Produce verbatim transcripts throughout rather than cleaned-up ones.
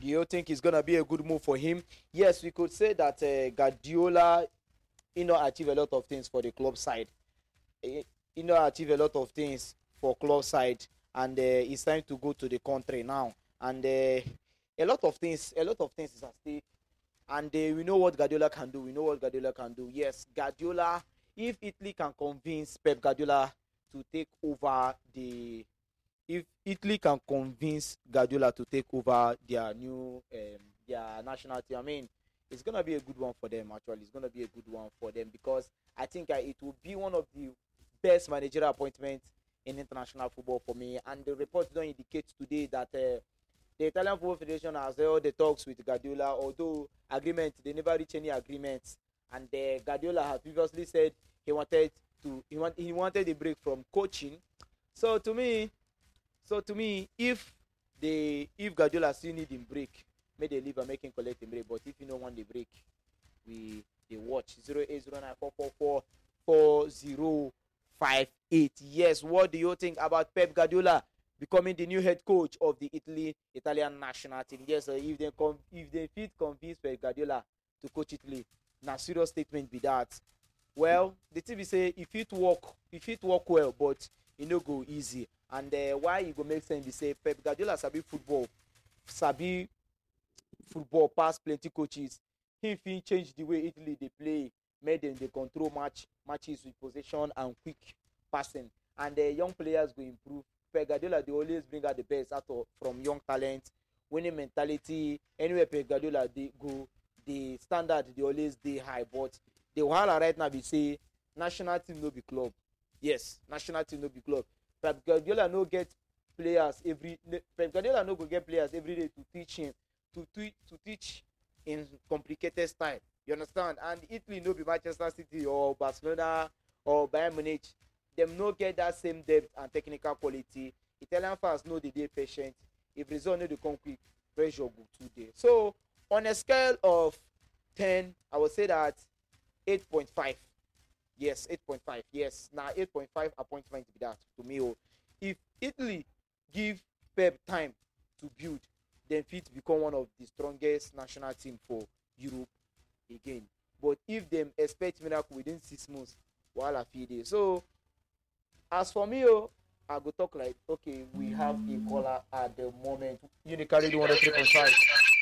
Do you think it's gonna be a good move for him? Yes, we could say that uh, Guardiola, you know, achieve a lot of things for the club side. Eh, You know, achieve a lot of things for club side, and uh, it's time to go to the country now. And uh, a lot of things, a lot of things is at stake. And uh, we know what Guardiola can do. We know what Guardiola can do. Yes, Guardiola. If Italy can convince Pep Guardiola to take over the, if Italy can convince Guardiola to take over their new um, their national team, I mean, it's gonna be a good one for them. Actually, it's gonna be a good one for them because I think uh, it will be one of the best managerial appointments in international football for me. And the reports don't indicate today that uh, the Italian Football Federation has held the talks with Guardiola, although agreement they never reach any agreements. And uh, Guardiola has previously said he wanted to he want he wanted a break from coaching. So to me, so to me, if they if Guardiola still need him break, may they leave and make him collect him break. But if you don't want the break, we they watch zero eight zero nine four four four four zero five eight. Yes, what do you think about Pep Guardiola becoming the new head coach of the Italy Italian national team? Yes, uh, if they com- if they fit convince Pep Guardiola to coach Italy, na serious statement be that. Well, the T V say if it work, if it work well, but it no go easy. And uh, why it go make sense? Be say Pep Guardiola sabi football, sabi football pass plenty coaches. He fit change the way Italy they play, make them they control match matches with possession and quick passing, and the young players will improve. Pep Guardiola they always bring out the best out of from young talent, winning mentality. Anywhere Pep Guardiola they go, the standard they always they high. But the wahala right now be say national team no be club. Yes, national team no be club. Pep Guardiola no get players every. Pep Guardiola no go get players every day to teach him to to to teach in complicated style. You understand? And Italy no be Manchester City or Barcelona or Bayern Munich. Them no get that same depth and technical quality. Italian fans know they dey patient. If result no dey come quick, pressure go too dey. So on a scale of ten, I would say that eight point five. Yes, eight point five. Yes, now eight point five appointment be that to me. Oh. If Italy give Pep time to build, then fit become one of the strongest national team for Europe again. But if them expect miracle within six months, wahala fit dey. So as for me, oh, I go talk like okay, we have a caller at the moment. You carry the one hundred three point five.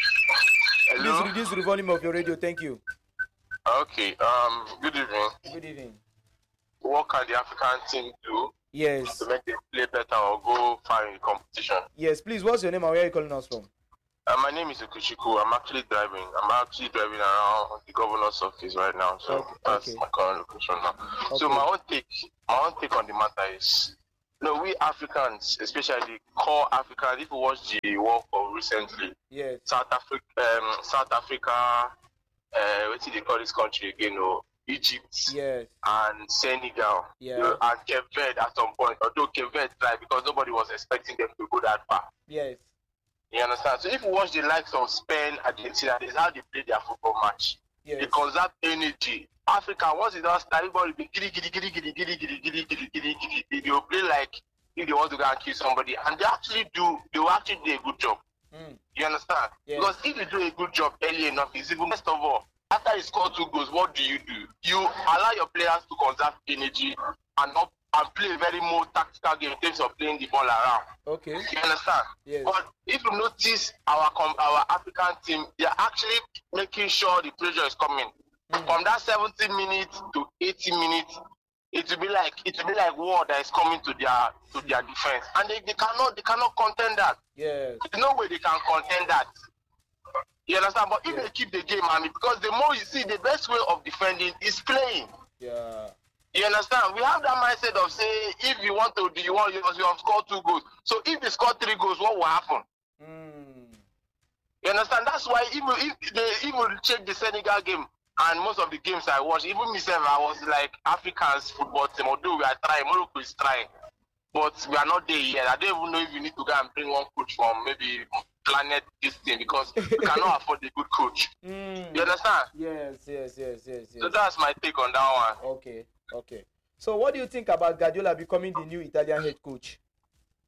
Hello. Please reduce the volume of your radio. Thank you. Okay. Um. Good evening. Good evening. What can the African team do Yes. to make them play better or go far in the competition? Yes, please. What's your name and where are you calling us from? Uh, my name is Okuchiku. I'm actually driving. I'm actually driving around the governor's office right now. So Okay, that's okay. my current location now. Okay. So my own take, my own take on the matter is, you know, we Africans, especially core Africans, if you watch the World Cup recently, Yes. South Africa, um, South Africa, uh, what do they call this country again? Oh, Egypt Yes. and Senegal, Yeah. you know, and Cape Verde at some point. Although Cape Verde tried because nobody was expecting them to go that far. Yes. You understand? So if you watch the likes of Spain, Argentina, this is how they play their football match. Yes. They conserve energy. Africa, once it does start, everybody will be giddy, giddy, giddy, giddy, giddy, giddy, giddy, giddy, giddy, giddy. They will play like if they want to go and kill somebody. And they actually do, they will actually do a good job. Mm. You understand? Yes. Because if you do a good job early enough, it's even first of all, after you score two goals, what do you do? You allow your players to conserve energy and not and play a very more tactical game in terms of playing the ball around. Okay. You understand? Yes. But if you notice our com- our African team, they are actually making sure the pressure is coming. Mm. From that seventy minutes to eighty minutes, it will be like it will be like war that is coming to their to their defense, and they, they cannot they cannot contend that. Yes. There's no way they can contend that. You understand? But if Yeah. they keep the game, man, because the more you see, the best way of defending is playing. Yeah. You understand? We have that mindset of saying, if you want to do, you want you have scored two goals. So if you score three goals, what will happen? Mm. You understand? That's why even if they even check the Senegal game and most of the games I watched, even myself, I was like Africans football team. Although we are trying, Morocco is trying, but we are not there yet. I don't even know if you need to go and bring one coach from maybe planet this thing because we cannot afford a good coach. Mm. You understand? Yes, yes, yes, yes, yes. So that's my take on that one. Okay, okay. So what do you think about Guardiola becoming the new Italian head coach?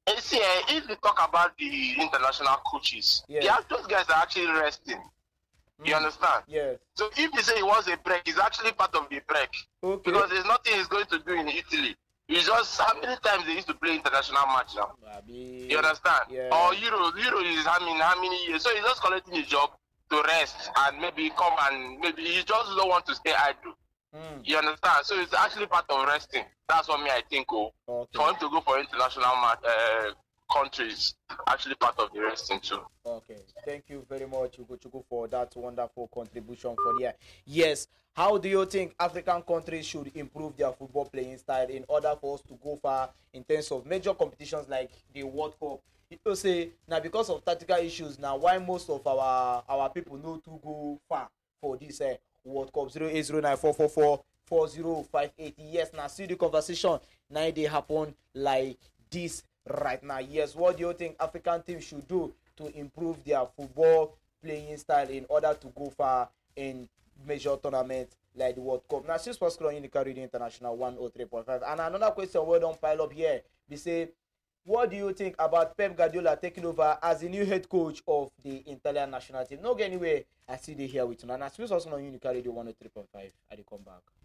You see, eh, if you talk about the international coaches, Yeah. yeah, those guys are actually resting. You Mm. understand? Yes. So if you say it was a break, it's actually part of the break. Okay. Because there's nothing he's going to do in Italy. It's just how many times they used to play international match now. Abi, You understand? Yeah. Or Euro, Euro is how many, how many years? So he's just collecting his job to rest and maybe come and maybe he just don't want to stay idle. Mm. You understand? So it's actually part of resting. That's what me I think. Oh, Okay. for him to go for international match, uh, countries, actually part of the resting too. Okay, thank you very much, Ugo Chukwu, for that wonderful contribution for there. Yes, how do you think African countries should improve their football playing style in order for us to go far in terms of major competitions like the World Cup? People say now because of tactical issues, now why most of our our people know to go far for this uh, World Cup zero eight zero nine four four four four zero five eight. Yes, now see the conversation now they happen like this right now. Yes, what do you think African teams should do to improve their football playing style in order to go far in major tournaments like the World Cup? Now, since Pascal Unica Radio International one oh three point five, and another question we don't pile up here. They say, what do you think about Pep Guardiola taking over as the new head coach of the Italian national team? No, get anywhere. I see they here with you. And I since Pascal Unica Radio one oh three point five, I come back.